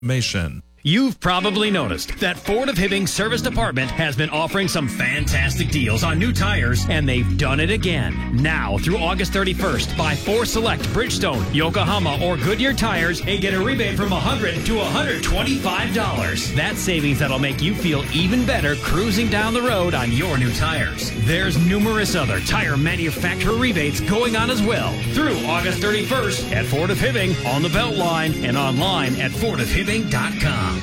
information. You've probably noticed that Ford of Hibbing Service Department has been offering some fantastic deals on new tires, and they've done it again. Now, through August 31st, buy 4 select Bridgestone, Yokohama, or Goodyear tires and get a rebate from $100 to $125. That's savings that'll make you feel even better cruising down the road on your new tires. There's numerous other tire manufacturer rebates going on as well through August 31st at Ford of Hibbing, on the Beltline, and online at fordofhibbing.com.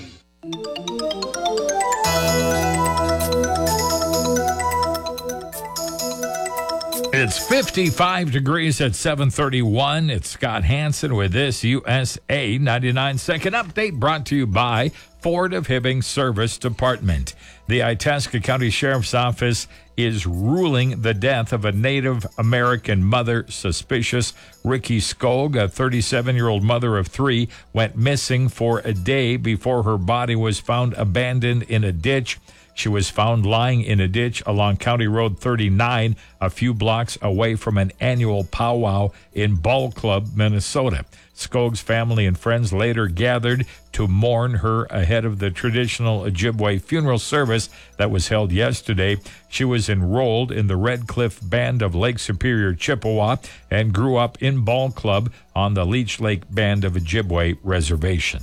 It's 55 degrees at 7:31. It's Scott Hansen with this USA 99-second update brought to you by Ford of Hibbing Service Department. The Itasca County Sheriff's Office is ruling the death of a Native American mother suspicious. Ricky Skog, a 37-year-old mother of 3, went missing for a day before her body was found abandoned in a ditch. She was found lying in a ditch along County Road 39, a few blocks away from an annual powwow in Ball Club, Minnesota. Skog's family and friends later gathered to mourn her ahead of the traditional Ojibwe funeral service that was held yesterday. She was enrolled in the Red Cliff Band of Lake Superior, Chippewa, and grew up in Ball Club on the Leech Lake Band of Ojibwe Reservation.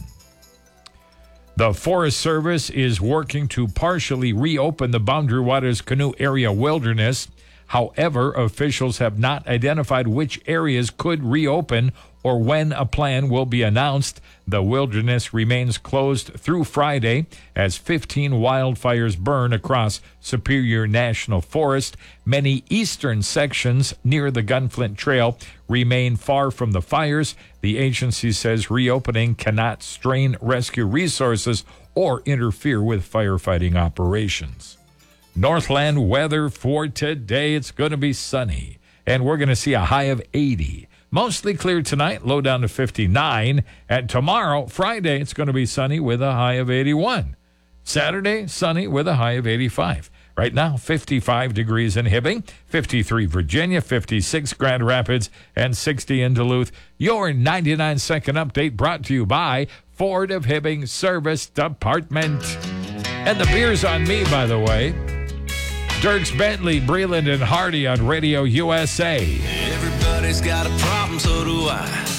The Forest Service is working to partially reopen the Boundary Waters Canoe Area Wilderness. However, officials have not identified which areas could reopen or when a plan will be announced. The wilderness remains closed through Friday as 15 wildfires burn across Superior National Forest. Many eastern sections near the Gunflint Trail remain far from the fires. The agency says reopening cannot strain rescue resources or interfere with firefighting operations. Northland weather for today. It's going to be sunny, and we're going to see a high of 80. Mostly clear tonight, low down to 59. And tomorrow, Friday, it's going to be sunny with a high of 81. Saturday, sunny with a high of 85. Right now, 55 degrees in Hibbing, 53 Virginia, 56 Grand Rapids, and 60 in Duluth. Your 99-second update brought to you by Ford of Hibbing Service Department. And the beer's on me, by the way. Dierks Bentley, Breland, and Hardy on Radio USA. Everybody's got a problem, so do I.